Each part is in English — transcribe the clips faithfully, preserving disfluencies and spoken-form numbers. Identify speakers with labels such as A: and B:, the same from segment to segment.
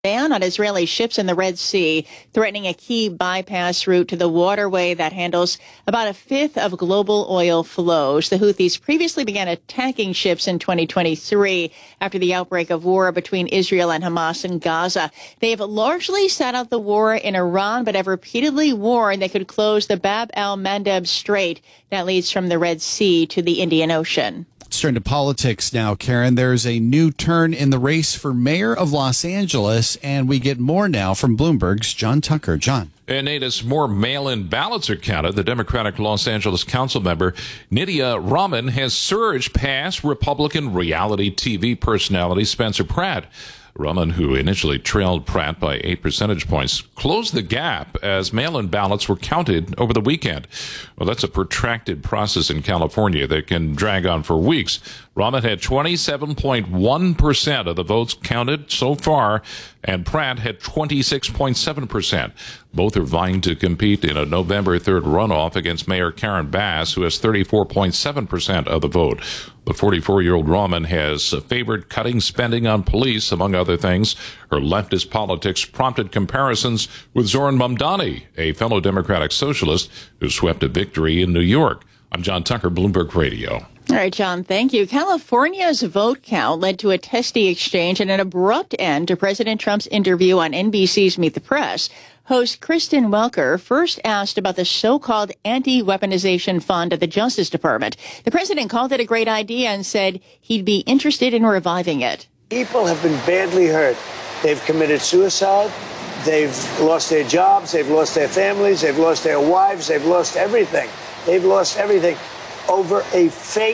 A: ban on Israeli ships in the Red Sea, threatening a key bypass route to the waterway that handles about a fifth of global oil flows. The Houthis previously began attacking ships in twenty twenty-three after the outbreak of war between Israel and Hamas in Gaza. They have largely sat out the war in Iran, but have repeatedly warned they could close the Bab el-Mandeb Strait that leads from the Red Sea to the Indian Ocean.
B: Let's turn to politics now, Karen. There's a new turn in the race for mayor of Los Angeles, and we get more now from Bloomberg's John Tucker. John.
C: And Nate, as more mail-in ballots are counted, the Democratic Los Angeles council member Nydia Rahman has surged past Republican reality T V personality Spencer Pratt. Rahman, who initially trailed Pratt by eight percentage points, closed the gap as mail-in ballots were counted over the weekend. Well, that's a protracted process in California that can drag on for weeks. Rahman had twenty-seven point one percent of the votes counted so far, and Pratt had twenty-six point seven percent. Both are vying to compete in a November third runoff against Mayor Karen Bass, who has thirty-four point seven percent of the vote. The forty-four-year-old Rahman has favored cutting spending on police, among other things. Her leftist politics prompted comparisons with Zoran Mamdani, a fellow Democratic socialist who swept a victory in New York. I'm John Tucker, Bloomberg Radio.
A: All right, John, thank you. California's vote count led to a testy exchange and an abrupt end to President Trump's interview on N B C's Meet the Press. Host Kristen Welker first asked about the so-called anti-weaponization fund at the Justice Department. The president called it a great idea and said he'd be interested in reviving it.
D: People have been badly hurt. They've committed suicide. They've lost their jobs. They've lost their families. They've lost their wives. They've lost everything. They've lost everything over a fake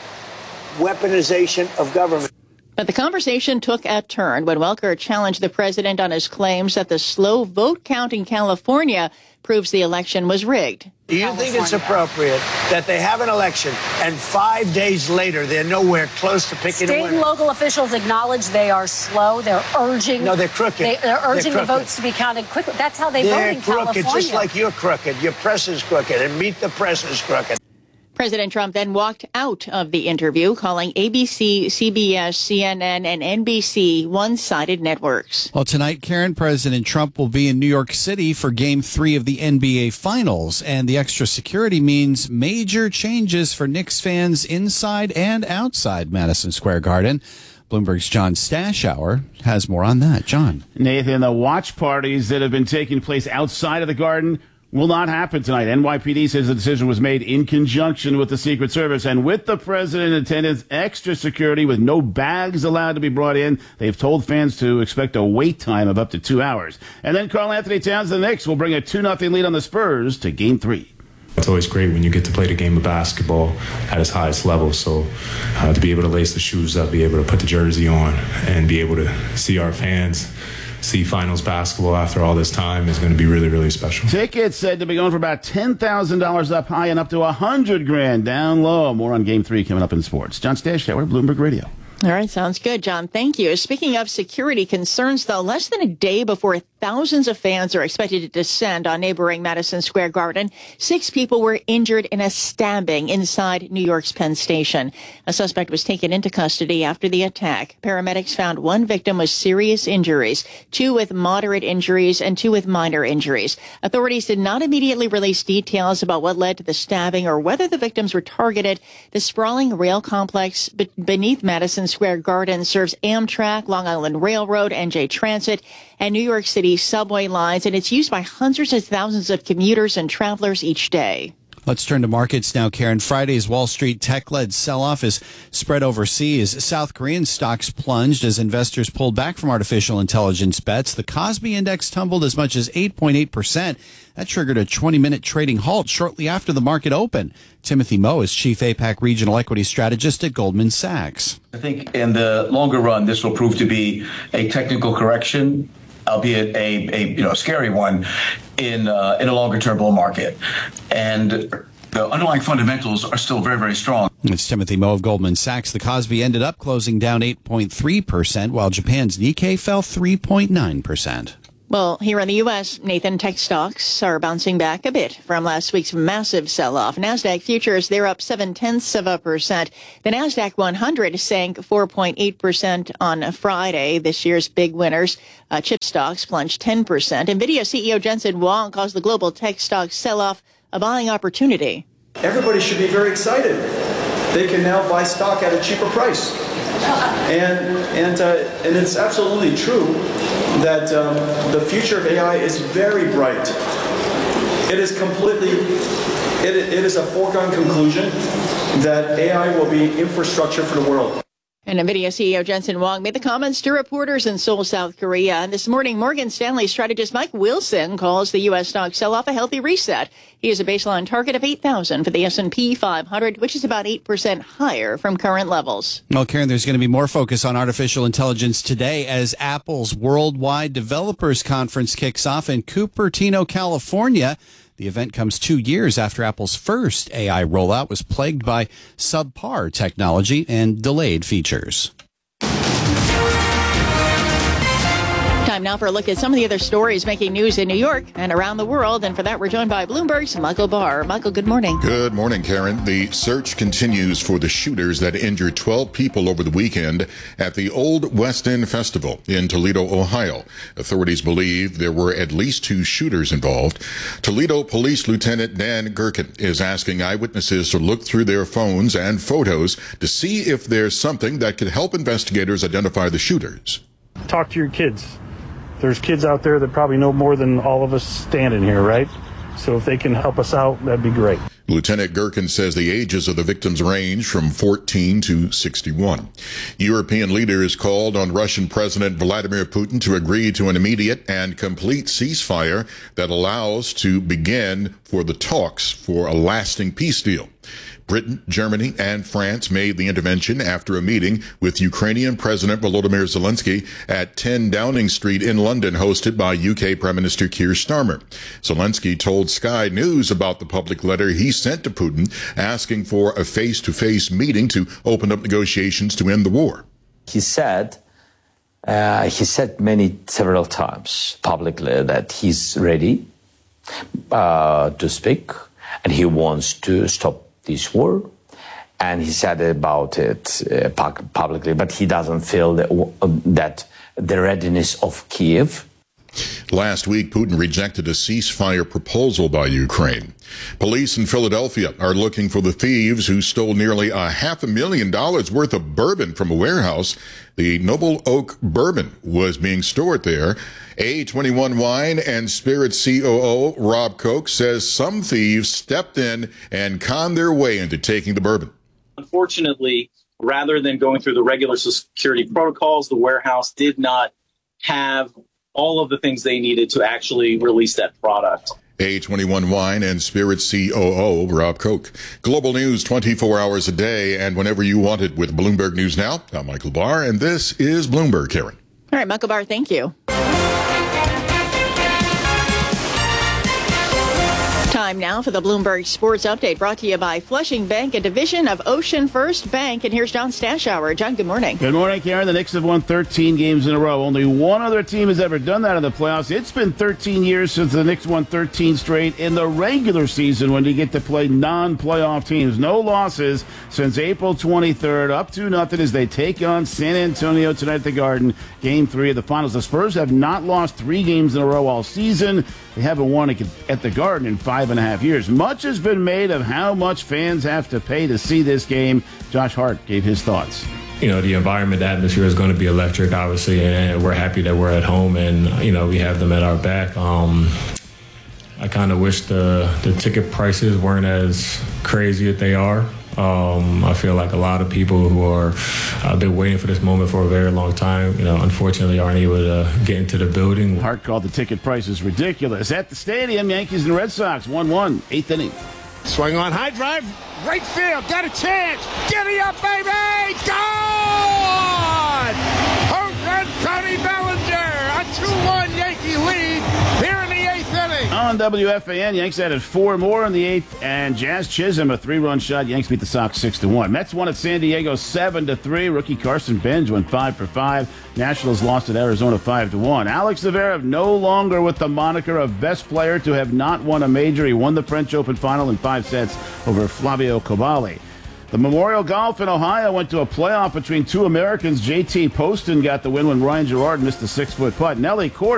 D: weaponization of government.
A: But the conversation took a turn when Welker challenged the president on his claims that the slow vote count in California proves the election was rigged.
D: Do you think it's appropriate that they have an election and five days later they're nowhere close to picking
E: State
D: a winner?
E: and local officials acknowledge they are slow. They're urging.
D: No, they're crooked.
E: They, they're urging
D: they're
E: the votes to be counted quickly. That's how they
D: they're
E: vote in
D: crooked,
E: California.
D: just like you're crooked. Your press is crooked, and Meet the Press is crooked.
A: President Trump then walked out of the interview, calling A B C, C B S, C N N, and N B C one-sided networks.
B: Well, tonight, Karen, President Trump will be in New York City for Game three of the N B A Finals, and the extra security means major changes for Knicks fans inside and outside Madison Square Garden. Bloomberg's John Stashower has more on that. John.
F: Nathan, the watch parties that have been taking place outside of the Garden will not happen tonight. N Y P D says the decision was made in conjunction with the Secret Service and with the president in attendance, extra security with no bags allowed to be brought in. They've told fans to expect a wait time of up to two hours. And then Karl Anthony Towns, the Knicks, will bring a two nothing lead on the Spurs to Game three.
G: It's always great when you get to play the game of basketball at its highest level. So uh, to be able to lace the shoes up, be able to put the jersey on, and be able to see our fans see finals basketball after all this time is going to be really, really special.
F: Tickets said to be going for about ten thousand dollars up high and up to one hundred grand down low. More on Game three coming up in sports. John Stashower, Bloomberg Radio.
A: All right, sounds good, John. Thank you. Speaking of security concerns, though, less than a day before thousands of fans are expected to descend on neighboring Madison Square Garden, six people were injured in a stabbing inside New York's Penn Station. A suspect was taken into custody after the attack. Paramedics found one victim with serious injuries, two with moderate injuries, and two with minor injuries. Authorities did not immediately release details about what led to the stabbing or whether the victims were targeted. The sprawling rail complex be- beneath Madison Square Garden serves Amtrak, Long Island Railroad, N J Transit, and New York City subway lines, and it's used by hundreds of thousands of commuters and travelers each day.
B: Let's turn to markets now, Karen. Friday's Wall Street tech-led sell-off is spread overseas. South Korean stocks plunged as investors pulled back from artificial intelligence bets. The Kospi Index tumbled as much as eight point eight percent. That triggered a twenty-minute trading halt shortly after the market opened. Timothy Moe is Chief APAC Regional Equity Strategist at Goldman Sachs.
H: I think in the longer run, this will prove to be a technical correction, albeit a, a you know a scary one, in uh, in a longer term bull market, and the underlying fundamentals are still very very strong.
B: It's Timothy Moe of Goldman Sachs. The Kospi ended up closing down eight point three percent, while Japan's Nikkei fell three point nine percent.
A: Well, here in the U S, Nathan, tech stocks are bouncing back a bit from last week's massive sell-off. NASDAQ futures, they're up seven-tenths of a percent. The NASDAQ one hundred sank four point eight percent on Friday. This year's big winners. Uh, chip stocks plunged ten percent. NVIDIA C E O Jensen Huang calls the global tech stock sell-off a buying opportunity.
I: Everybody should be very excited. They can now buy stock at a cheaper price. And and uh, and it's absolutely true that um, the future of A I is very bright. It is completely, it, it is a foregone conclusion that A I will be infrastructure for the world.
A: And NVIDIA C E O Jensen Huang made the comments to reporters in Seoul, South Korea. And this morning, Morgan Stanley strategist Mike Wilson calls the U S stock sell-off a healthy reset. He has a baseline target of eight thousand for the S and P five hundred, which is about eight percent higher from current levels.
B: Well, Karen, there's going to be more focus on artificial intelligence today as Apple's Worldwide Developers Conference kicks off in Cupertino, California. The event comes two years after Apple's first A I rollout was plagued by subpar technology and delayed features.
A: Time now for a look at some of the other stories making news in New York and around the world. And for that, we're joined by Bloomberg's Michael Barr. Michael, good morning.
J: Good morning, Karen. The search continues for the shooters that injured twelve people over the weekend at the Old West End Festival in Toledo, Ohio. Authorities believe there were at least two shooters involved. Toledo Police Lieutenant Dan Gherkin is asking eyewitnesses to look through their phones and photos to see if there's something that could help investigators identify the shooters.
K: Talk to your kids. There's kids out there that probably know more than all of us standing here, right? So if they can help us out, that'd be great.
J: Lieutenant Gherkin says the ages of the victims range from fourteen to sixty-one. European leaders called on Russian President Vladimir Putin to agree to an immediate and complete ceasefire that allows to begin for the talks for a lasting peace deal. Britain, Germany, and France made the intervention after a meeting with Ukrainian President Volodymyr Zelensky at ten Downing Street in London, hosted by U K Prime Minister Keir Starmer. Zelensky told Sky News about the public letter he sent to Putin asking for a face-to-face meeting to open up negotiations to end the war.
L: He said, uh, he said many, several times publicly that he's ready uh, to speak and he wants to stop this war, and he said about it uh, publicly, but he doesn't feel that, uh, that the readiness of Kiev.
J: Last week, Putin rejected a ceasefire proposal by Ukraine. Police in Philadelphia are looking for the thieves who stole nearly a half a million dollars worth of bourbon from a warehouse. The Noble Oak Bourbon was being stored there. A twenty-one Wine and Spirits C O O Rob Koch says some thieves stepped in and conned their way into taking the bourbon.
M: Unfortunately, rather than going through the regular security protocols, the warehouse did not have all of the things they needed to actually release that product.
J: A twenty-one Wine and Spirits C O O Rob Koch. Global news twenty-four hours a day and whenever you want it with Bloomberg News Now. I'm Michael Barr, and this is Bloomberg, Karen.
A: All right, Michael Barr, thank you. Time now for the Bloomberg Sports Update, brought to you by Flushing Bank, a division of Ocean First Bank. And here's John Stashower. John, good morning.
F: Good morning, Karen. The Knicks have won thirteen games in a row. Only one other team has ever done that in the playoffs. It's been thirteen years since the Knicks won thirteen straight in the regular season when you get to play non-playoff teams. No losses since April twenty-third. Up to nothing as they take on San Antonio tonight at the Garden. Game three of the finals. The Spurs have not lost three games in a row all season. They haven't won at the Garden in five and a half years. Much has been made of how much fans have to pay to see this game. Josh Hart gave his thoughts.
G: You know, the environment, the atmosphere is going to be electric, obviously, and we're happy that we're at home and, you know, we have them at our back. Um, I kind of wish the, the ticket prices weren't as crazy as they are. Um, I feel like a lot of people who are uh, been waiting for this moment for a very long time, you know, unfortunately aren't able to get into the building.
F: Hart called the ticket prices ridiculous. At the stadium, Yankees and Red Sox, one one, eighth inning.
N: Swing on, high drive, right field, got a chance. Giddy up, baby! Gone! Home run, Tony Bellinger, a two one Yankee lead here in the eighth inning.
F: On on W F A N. Yanks added four more in the eighth, and Jazz Chisholm, a three-run shot. Yanks beat the Sox six to one. Mets won at San Diego seven to three. Rookie Carson Benz went five for five. Nationals lost at Arizona five to one. Alex Zverev no longer with the moniker of best player to have not won a major. He won the French Open final in five sets over Flavio Coballi. The Memorial Golf in Ohio went to a playoff between two Americans. J T Poston got the win when Ryan Gerard missed a six-foot putt. Nelly Court